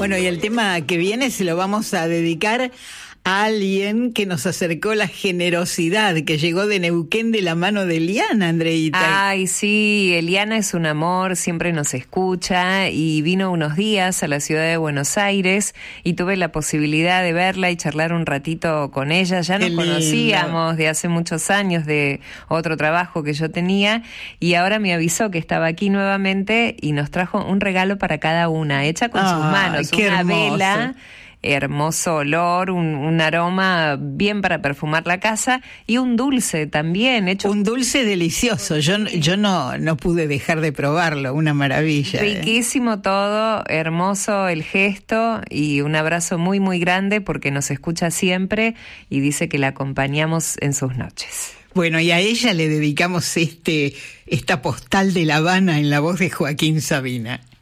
Bueno, y el tema que viene se lo vamos a dedicar a alguien que nos acercó la generosidad, que llegó de Neuquén de la mano de Eliana, Andreita. Ay, sí, Eliana es un amor, siempre nos escucha y vino unos días a la ciudad de Buenos Aires y tuve la posibilidad de verla y charlar un ratito con ella. Ya nos conocíamos de hace muchos años de otro trabajo que yo tenía y ahora me avisó que estaba aquí nuevamente y nos trajo un regalo para cada una, hecha con sus manos, una hermoso. Vela. Hermoso olor, un aroma bien para perfumar la casa y un dulce también hecho. Un dulce delicioso, yo no pude dejar de probarlo, una maravilla. Riquísimo todo, hermoso el gesto y un abrazo muy muy grande porque nos escucha siempre y dice que la acompañamos en sus noches. Bueno, y a ella le dedicamos esta postal de La Habana en la voz de Joaquín Sabina.